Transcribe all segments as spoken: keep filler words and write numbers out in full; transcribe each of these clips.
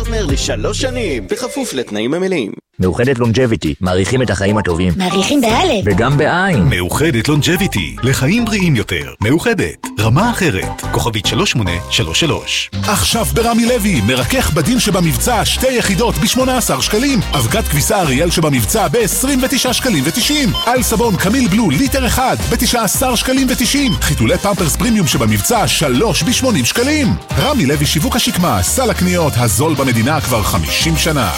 פרטנר לשלוש שנים, בכפוף לתנאים המלאים. מאוחדת לונג'ביטי, מעריכים את החיים הטובים. מעריכים באלף. וגם בעין. מאוחדת לונג'ביטי, לחיים בריאים יותר. מאוחדת, רמה אחרת. כוכבית שלוש שמונה שלוש שלוש. עכשיו ברמי לוי, מרכך בדין שבמבצע שתי יחידות ב-שמונה עשר שקלים. אבקת כביסה אריאל שבמבצע ב-עשרים ותשעה שקלים ו-תשעים. על סבון קמיל בלו ליטר אחד ב-תשעה עשר שקלים ו-תשעים. חיתולי פמפרס פרימיום שבמבצע שלוש ב-שמונים שקלים. רמי לוי שיווק השקמה, סל הקניות הזול במדינה כבר חמישים שנה.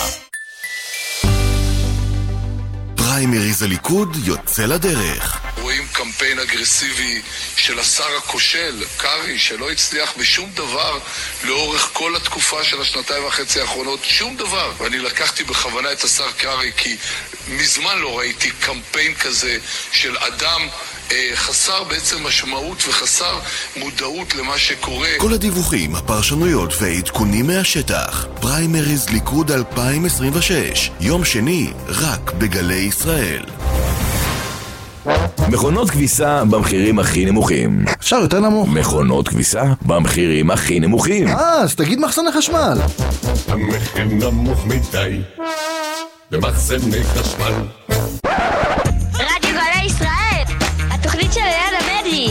פריימריז הליכוד יוצא לדרך. רואים קמפיין אגרסיבי של השר הכושל, קרי, שלא הצליח בשום דבר לאורך כל התקופה של השנתיים וחצי האחרונות, שום דבר. ואני לקחתי בכוונה את השר קרי, כי מזמן לא ראיתי קמפיין כזה של אדם אה, חסר בעצם משמעות וחסר מודעות למה שקורה. כל הדיווחים, הפרשנויות והעדכונים מהשטח. פריימריז ליכוד אלפיים עשרים ושש, יום שני, רק בגלי ישראל. מכונות כביסה במחירים הכי נמוכים. אפשר יותר נמוך. מכונות כביסה במחירים הכי נמוכים. אה, אז תגיד מחסני חשמל. המחיר נמוך מדי במחסני חשמל. רדיו גלי ישראל, התוכנית של ליד המדי.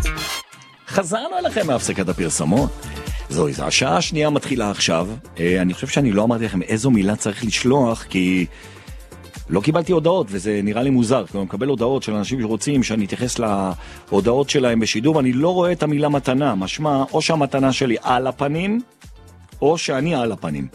חזרנו אליכם מהפסקת הפרסמות. זוהי, השעה השנייה מתחילה עכשיו. אני חושב שאני לא אמרתי לכם איזו מילה צריך לשלוח, כי לא קיבלתי הודעות, וזה נראה לי מוזר. אני מקבל הודעות של אנשים שרוצים שאני אתייחס להודעות שלהם בשידור, ואני לא רואה את המילה מתנה. משמע, או שהמתנה שלי על הפנים, או שאני על הפנים.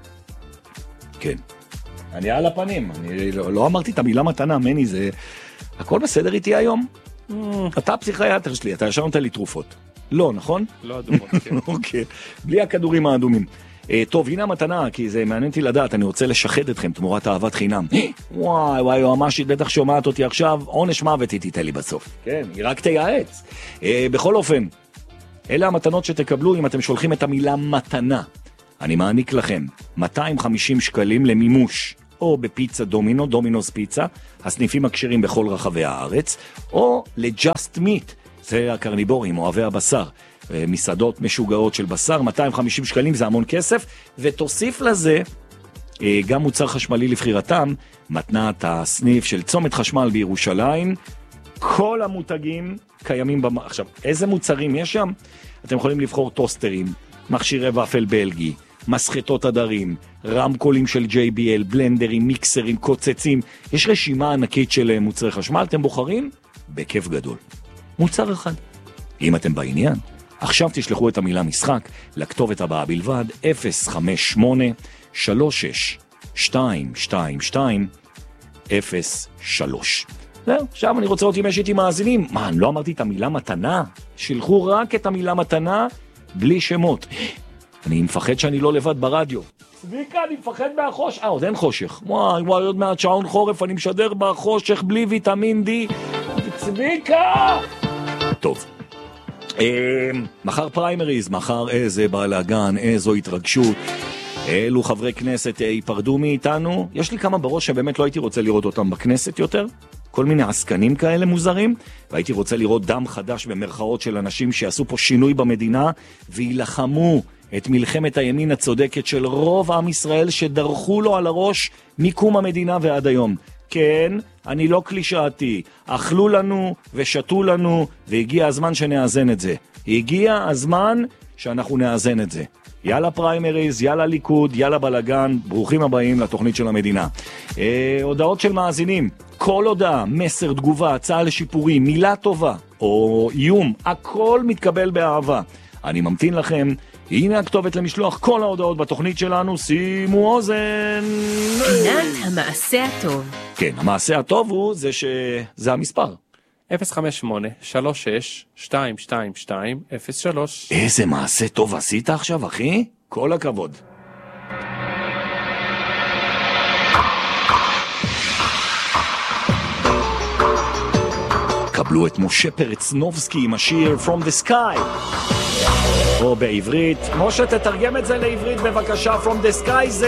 כן. אני על הפנים. אני לא, לא אמרתי את המילה מתנה, מני, זה... הכל בסדר איתי היום? Mm. אתה הפסיכיאטר שלי, אתה ישר נותן לי תרופות. לא, נכון? לא אדומות, כן. אוקיי. בלי הכדורים האדומים. טוב, הנה המתנה, כי זה מעניין אותי לדעת, אני רוצה לשחד אתכם תמורת אהבת חינם. וואי, וואי, ממש בטח שומעת אותי עכשיו, עונש מוות היא תיתן לי בסוף. כן, היא רק תייעץ. בכל אופן, אלה המתנות שתקבלו אם אתם שולחים את המילה מתנה. אני מעניק לכם מאתיים וחמישים שקלים למימוש, או בפיצה דומינו, דומינוס פיצה, הסניפים הקשרים בכל רחבי הארץ, או לג'אסט מיט, זה הקרניבורים, אוהבי הבשר. מסעדות משוגעות של בשר, מאתיים וחמישים שקלים, זה המון כסף, ותוסיף לזה גם מוצר חשמלי לבחירתם, מתנת הסניף של צומת חשמל בירושלים, כל המותגים קיימים במ... עכשיו, איזה מוצרים יש שם? אתם יכולים לבחור טוסטרים, מכשירי ופל בלגי, מסחטות הדרים, רמקולים של ג'יי בי אל, בלנדרים, מיקסרים, קוצצים, יש רשימה ענקית של מוצרי חשמל, אתם בוחרים? בכיף גדול. מוצר אחד. אם אתם בעניין, עכשיו תשלחו את המילה משחק לכתובת הבאה בלבד, אפס חמש שמונה שלוש שש שתיים שתיים שתיים אפס שלוש. זהו, עכשיו אני רוצה לראות אם יש איתי מאזינים. מה, אני לא אמרתי את המילה מתנה? שלחו רק את המילה מתנה בלי שמות. אני מפחד שאני לא לבד ברדיו. צביקה, אני מפחד מהחושך. אה, עוד אין חושך. וואי, וואי, עוד מעט שעון חורף, אני משדר בחושך בלי ויטמין די. צביקה! טוב. מחר פריימריז, מחר איזה בלגן, איזו התרגשות. אלו חברי כנסת ייפרדו מאיתנו. יש לי כמה בראש שבאמת לא הייתי רוצה לראות אותם בכנסת יותר. כל מיני עסקנים כאלה מוזרים. והייתי רוצה לראות דם חדש במרכאות של אנשים שיעשו פה שינוי במדינה וילחמו את מלחמת הימין הצודקת של רוב עם ישראל שדרכו לו על הראש מקום המדינה ועד היום. כן, אני לא קלישאתי. אכלו לנו ושתו לנו, והגיע הזמן שנאזן את זה. הגיע הזמן שאנחנו נאזן את זה. יאללה פריימריז, יאללה ליכוד, יאללה בלגן, ברוכים הבאים לתוכנית של המדינה. אה, הודעות של מאזינים, כל הודעה, מסר, תגובה, הצעה לשיפורים, מילה טובה או איום, הכל מתקבל באהבה. אני ממתין לכם. הנה הכתובת למשלוח כל ההודעות בתוכנית שלנו, שימו אוזן. פינת המעשה הטוב. כן, המעשה הטוב הוא זה ש... זה המספר. אפס חמש שמונה שלוש שש שתיים שתיים שתיים אפס שלוש. איזה מעשה טוב עשית עכשיו, אחי? כל הכבוד. קבלו את משה פרצנובסקי עם השיר From the Sky. או בעברית, משה תתרגם את זה לעברית בבקשה. From the Sky זה